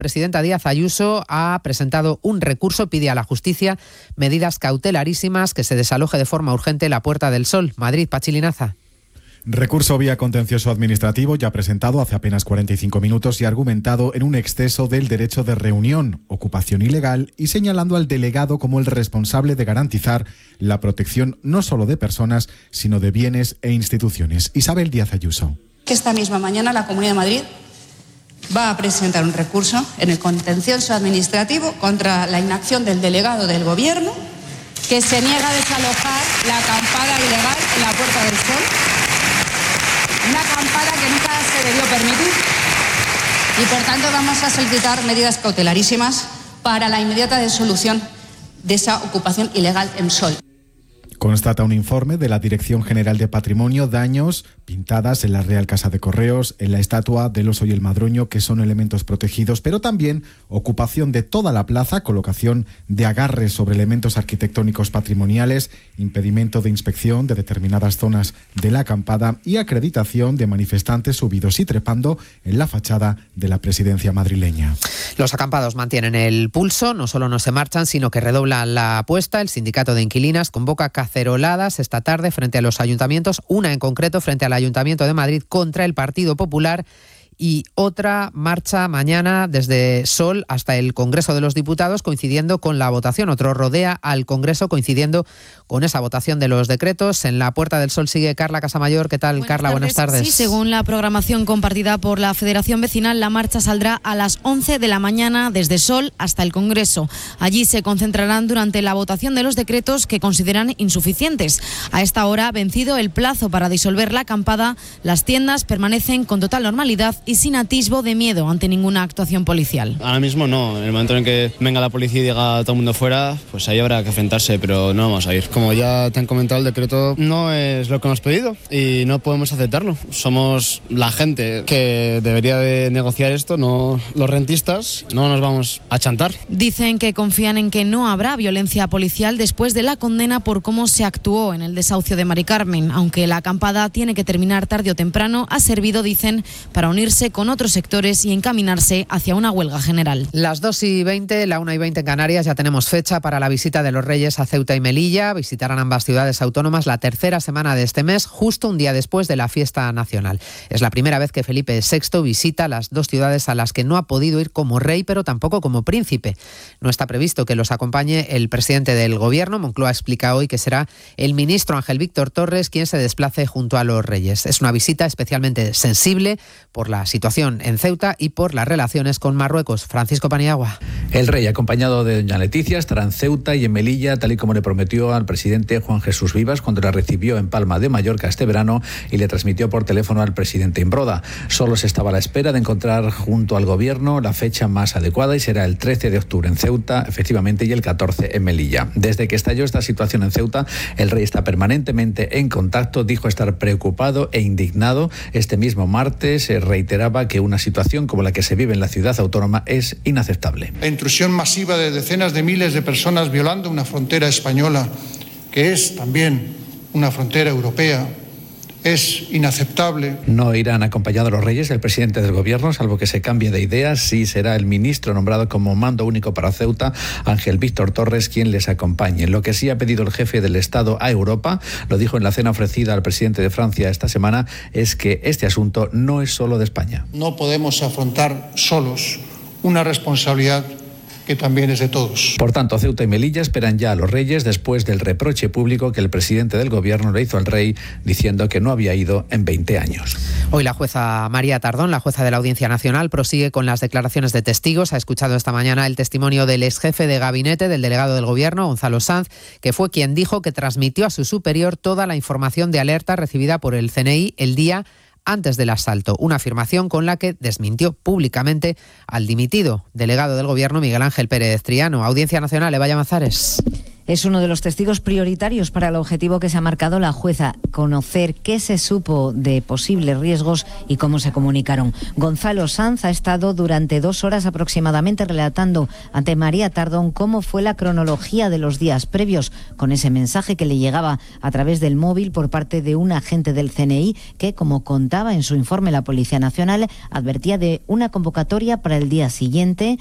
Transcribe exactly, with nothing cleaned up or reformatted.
presidenta Díaz Ayuso ha presentado un recurso, pide a la justicia medidas cautelarísimas, que se desaloje de forma urgente la Puerta del Sol. Madrid, Pachi Linaza. Recurso vía contencioso administrativo ya presentado hace apenas cuarenta y cinco minutos y argumentado en un exceso del derecho de reunión, ocupación ilegal y señalando al delegado como el responsable de garantizar la protección no solo de personas, sino de bienes e instituciones. Isabel Díaz Ayuso. Que esta misma mañana la Comunidad de Madrid va a presentar un recurso en el contencioso administrativo contra la inacción del delegado del Gobierno, que se niega a desalojar la acampada ilegal en la Puerta del Sol. Una acampada que nunca se debió permitir y por tanto vamos a solicitar medidas cautelarísimas para la inmediata disolución de esa ocupación ilegal en Sol. Constata un informe de la Dirección General de Patrimonio daños pintadas en la Real Casa de Correos, en la estatua del oso y el madroño, que son elementos protegidos, pero también ocupación de toda la plaza, colocación de agarres sobre elementos arquitectónicos patrimoniales, impedimento de inspección de determinadas zonas de la acampada y acreditación de manifestantes subidos y trepando en la fachada de la presidencia madrileña. Los acampados mantienen el pulso, no solo no se marchan, sino que redoblan la apuesta. El sindicato de inquilinas convoca caceroladas esta tarde frente a los ayuntamientos, una en concreto frente al Ayuntamiento de Madrid contra el Partido Popular, y otra marcha mañana desde Sol hasta el Congreso de los Diputados, coincidiendo con la votación. Otro rodea al Congreso coincidiendo con esa votación de los decretos. En la Puerta del Sol sigue Carla Casamayor. ¿Qué tal, buenas Carla? Tardes. Buenas tardes. Sí, según la programación compartida por la Federación Vecinal, la marcha saldrá a las once de la mañana desde Sol hasta el Congreso. Allí se concentrarán durante la votación de los decretos que consideran insuficientes. A esta hora, vencido el plazo para disolver la acampada, las tiendas permanecen con total normalidad y sin atisbo de miedo ante ninguna actuación policial. Ahora mismo no, en el momento en que venga la policía y diga todo el mundo fuera, pues ahí habrá que enfrentarse, pero no vamos a ir. Como ya te han comentado, el decreto no es lo que hemos pedido y no podemos aceptarlo. Somos la gente que debería de negociar esto, no los rentistas, no nos vamos a chantar. Dicen que confían en que no habrá violencia policial después de la condena por cómo se actuó en el desahucio de Mari Carmen, aunque la acampada tiene que terminar tarde o temprano, ha servido, dicen, para unirse con otros sectores y encaminarse hacia una huelga general. Las dos y veinte, la una y veinte en Canarias, ya tenemos fecha para la visita de los Reyes a Ceuta y Melilla. Visitarán ambas ciudades autónomas la tercera semana de este mes, justo un día después de la fiesta nacional. Es la primera vez que Felipe sexto visita las dos ciudades a las que no ha podido ir como rey, pero tampoco como príncipe. No está previsto que los acompañe el presidente del Gobierno. Moncloa explica hoy que será el ministro Ángel Víctor Torres quien se desplace junto a los Reyes. Es una visita especialmente sensible por la situación en Ceuta y por las relaciones con Marruecos. Francisco Paniagua. El rey, acompañado de doña Leticia, estará en Ceuta y en Melilla, tal y como le prometió al presidente Juan Jesús Vivas cuando la recibió en Palma de Mallorca este verano y le transmitió por teléfono al presidente Imbroda. Solo se estaba a la espera de encontrar junto al Gobierno la fecha más adecuada y será el trece de octubre en Ceuta, efectivamente, y el catorce en Melilla. Desde que estalló esta situación en Ceuta, el rey está permanentemente en contacto, dijo estar preocupado e indignado. Este mismo martes se reiteraba que una situación como la que se vive en la ciudad autónoma es inaceptable. La intrusión masiva de decenas de miles de personas violando una frontera española, que es también una frontera europea, es inaceptable. No irán acompañados los Reyes el presidente del Gobierno, salvo que se cambie de ideas. Sí será el ministro nombrado como mando único para Ceuta, Ángel Víctor Torres, quien les acompañe. Lo que sí ha pedido el jefe del Estado a Europa, lo dijo en la cena ofrecida al presidente de Francia esta semana, es que este asunto no es solo de España. No podemos afrontar solos una responsabilidad que también es de todos. Por tanto, Ceuta y Melilla esperan ya a los Reyes después del reproche público que el presidente del Gobierno le hizo al rey diciendo que no había ido en veinte años. Hoy la jueza María Tardón, la jueza de la Audiencia Nacional, prosigue con las declaraciones de testigos. Ha escuchado esta mañana el testimonio del exjefe de gabinete del delegado del Gobierno, Gonzalo Sanz, que fue quien dijo que transmitió a su superior toda la información de alerta recibida por el C N I el día antes del asalto, una afirmación con la que desmintió públicamente al dimitido delegado del Gobierno Miguel Ángel Pérez Triano. Audiencia Nacional, Eva Llamazares. Es uno de los testigos prioritarios para el objetivo que se ha marcado la jueza, conocer qué se supo de posibles riesgos y cómo se comunicaron. Gonzalo Sanz ha estado durante dos horas aproximadamente relatando ante María Tardón cómo fue la cronología de los días previos, con ese mensaje que le llegaba a través del móvil por parte de un agente del C N I que, como contaba en su informe la Policía Nacional, advertía de una convocatoria para el día siguiente